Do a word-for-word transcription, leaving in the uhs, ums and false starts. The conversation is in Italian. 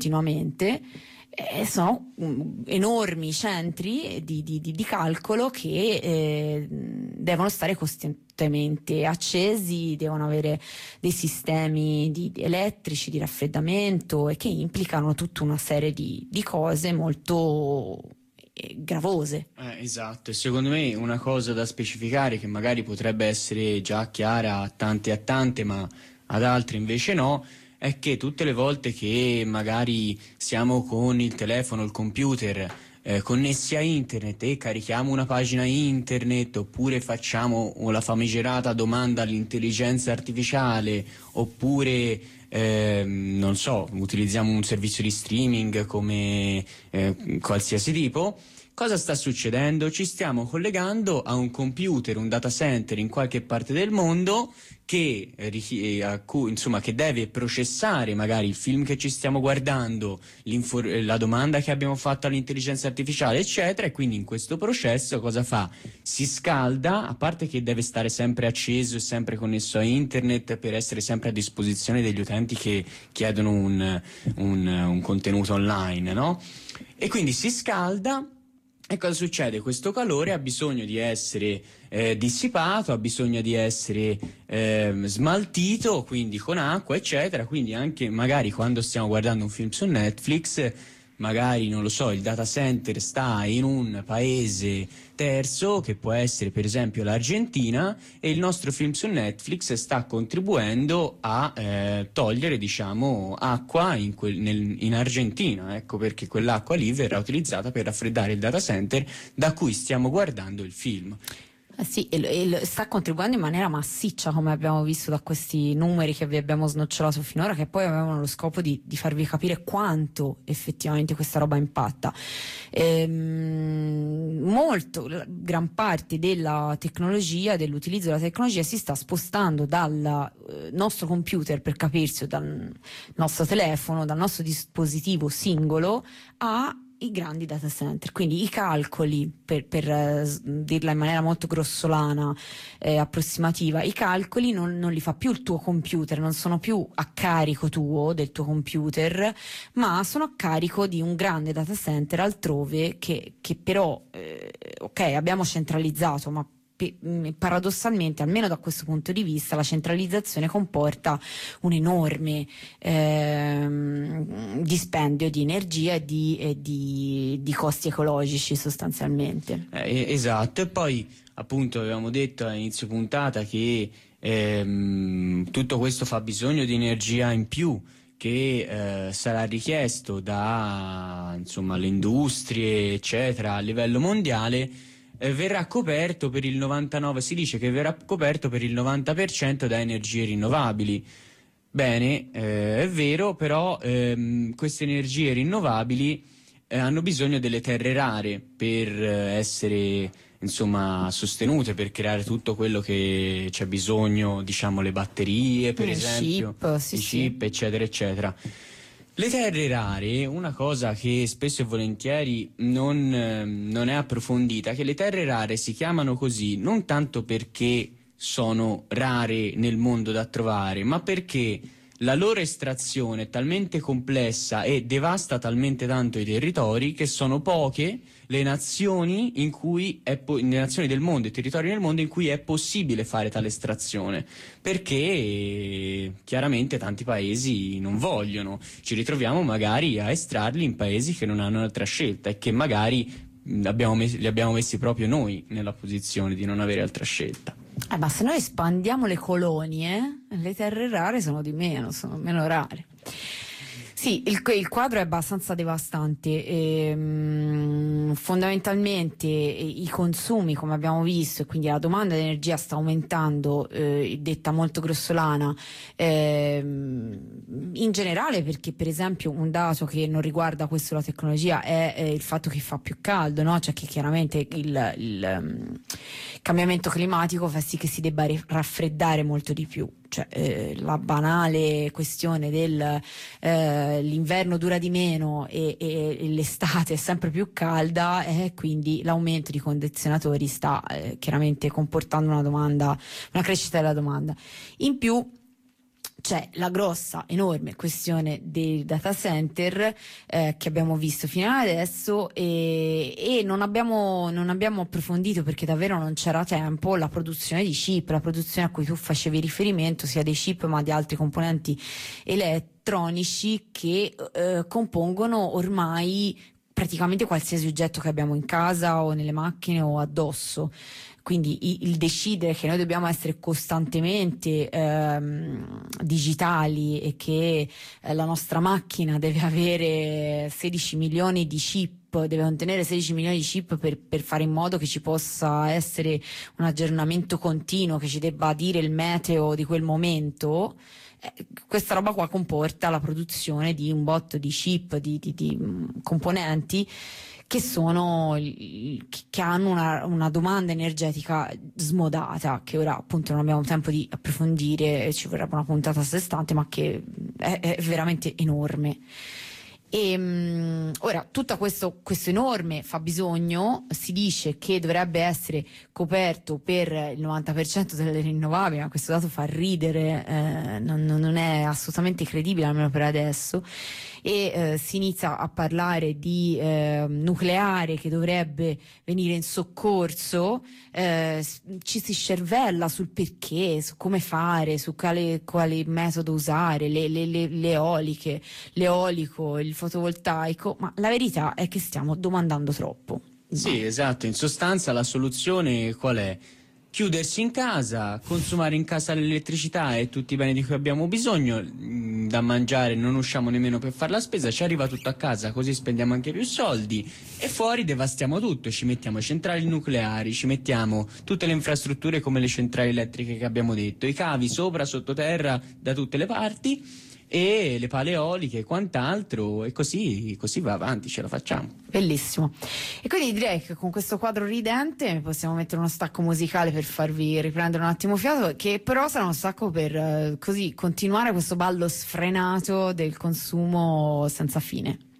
continuamente. Eh, sono um, enormi centri di, di, di, di calcolo che eh, devono stare costantemente accesi, devono avere dei sistemi di, di elettrici di raffreddamento e che implicano tutta una serie di, di cose molto eh, gravose. Eh, esatto, e secondo me una cosa da specificare che magari potrebbe essere già chiara a tante e a tante, ma ad altre invece no, è che tutte le volte che magari siamo con il telefono, il computer eh, connessi a internet e carichiamo una pagina internet, oppure facciamo la famigerata domanda all'intelligenza artificiale, oppure eh, non so, utilizziamo un servizio di streaming come eh, qualsiasi tipo, cosa sta succedendo? Ci stiamo collegando a un computer, un data center in qualche parte del mondo che, eh, a cui, insomma, che deve processare magari il film che ci stiamo guardando, la domanda che abbiamo fatto all'intelligenza artificiale, eccetera, e quindi in questo processo cosa fa? Si scalda, a parte che deve stare sempre acceso e sempre connesso a internet per essere sempre a disposizione degli utenti che chiedono un, un, un contenuto online, no? E quindi si scalda. E cosa succede? Questo calore ha bisogno di essere eh, dissipato, ha bisogno di essere eh, smaltito, quindi con acqua, eccetera. Quindi anche magari quando stiamo guardando un film su Netflix, magari, non lo so, il data center sta in un paese terzo, che può essere per esempio l'Argentina, e il nostro film su Netflix sta contribuendo a eh, togliere, diciamo, acqua in, quel, nel, in Argentina. Ecco perché quell'acqua lì verrà utilizzata per raffreddare il data center da cui stiamo guardando il film. Eh sì, e, e sta contribuendo in maniera massiccia, come abbiamo visto da questi numeri che vi abbiamo snocciolato finora, che poi avevano lo scopo di, di farvi capire quanto effettivamente questa roba impatta. Ehm, molto, gran parte della tecnologia, dell'utilizzo della tecnologia si sta spostando dal eh, nostro computer, per capirsi, o dal nostro telefono, dal nostro dispositivo singolo a i grandi data center, quindi i calcoli, per, per eh, dirla in maniera molto grossolana, eh, approssimativa, i calcoli non, non li fa più il tuo computer, non sono più a carico tuo, del tuo computer, ma sono a carico di un grande data center altrove che, che però, eh, ok, abbiamo centralizzato, ma paradossalmente, almeno da questo punto di vista, la centralizzazione comporta un enorme ehm, dispendio di energia e di, e di, di costi ecologici sostanzialmente. Eh, esatto, e poi appunto avevamo detto a inizio puntata che ehm, tutto questo fa bisogno di energia in più, che eh, sarà richiesto da, insomma, le industrie eccetera a livello mondiale. Eh, verrà coperto per il novantanove, si dice che verrà coperto per il novanta per cento da energie rinnovabili. Bene, eh, è vero, però ehm, queste energie rinnovabili eh, hanno bisogno delle terre rare per eh, essere, insomma, sostenute, per creare tutto quello che c'è bisogno, diciamo le batterie per il esempio, chip, sì, i sì. chip eccetera eccetera. Le terre rare, una cosa che spesso e volentieri non, non è approfondita, che le terre rare si chiamano così non tanto perché sono rare nel mondo da trovare, ma perché la loro estrazione è talmente complessa e devasta talmente tanto i territori che sono poche le nazioni in cui è po- le nazioni del mondo, i territori nel mondo in cui è possibile fare tale estrazione, perché eh, chiaramente tanti paesi non vogliono. Ci ritroviamo magari a estrarli in paesi che non hanno altra scelta e che magari mh, abbiamo mes- li abbiamo messi proprio noi nella posizione di non avere altra scelta. Eh, ma se noi espandiamo le colonie, le terre rare sono di meno, sono meno rare. Sì, il, il quadro è abbastanza devastante. Ehm, fondamentalmente i consumi, come abbiamo visto, e quindi la domanda di energia sta aumentando, eh, detta molto grossolana, ehm, in generale, perché per esempio un dato che non riguarda questo la tecnologia è eh, il fatto che fa più caldo, no? Cioè che chiaramente il, il um, cambiamento climatico fa sì che si debba raffreddare molto di più. Cioè, eh, la banale questione del eh, l'inverno dura di meno e, e, e l'estate è sempre più calda, e quindi l'aumento di condizionatori sta eh, chiaramente comportando una domanda, una crescita della domanda. In più c'è la grossa, enorme questione dei data center eh, che abbiamo visto fino ad adesso e, e non abbiamo, non abbiamo approfondito, perché davvero non c'era tempo, la produzione di chip, la produzione a cui tu facevi riferimento, sia dei chip ma di altri componenti elettronici che eh, compongono ormai praticamente qualsiasi oggetto che abbiamo in casa o nelle macchine o addosso. Quindi il decidere che noi dobbiamo essere costantemente ehm, digitali e che eh, la nostra macchina deve avere sedici milioni di chip, deve contenere sedici milioni di chip per, per fare in modo che ci possa essere un aggiornamento continuo, che ci debba dire il meteo di quel momento. Eh, questa roba qua comporta la produzione di un botto di chip, di, di, di mh, componenti che sono che hanno una, una domanda energetica smodata, che ora appunto non abbiamo tempo di approfondire, ci vorrebbe una puntata a sé stante, ma che è, è veramente enorme. E um, ora tutto questo, questo enorme fabbisogno si dice che dovrebbe essere coperto per il novanta per cento delle rinnovabili, ma questo dato fa ridere, eh, non, non è assolutamente credibile, almeno per adesso. E eh, si inizia a parlare di eh, nucleare che dovrebbe venire in soccorso, eh, ci si scervella sul perché, su come fare, su quale, quale metodo usare, le, le, le, le eoliche, l'eolico, il fotovoltaico, ma la verità è che stiamo domandando troppo. Sì, esatto, in sostanza la soluzione qual è? Chiudersi in casa, consumare in casa l'elettricità e tutti i beni di cui abbiamo bisogno, da mangiare non usciamo nemmeno per fare la spesa, ci arriva tutto a casa, così spendiamo anche più soldi, e fuori devastiamo tutto, ci mettiamo centrali nucleari, ci mettiamo tutte le infrastrutture come le centrali elettriche che abbiamo detto, i cavi sopra, sottoterra, da tutte le parti, e le pale eoliche e quant'altro, e così, così va avanti, ce la facciamo. Bellissimo. E quindi direi che con questo quadro ridente possiamo mettere uno stacco musicale per farvi riprendere un attimo fiato, che però sarà uno stacco per eh, così continuare questo ballo sfrenato del consumo senza fine.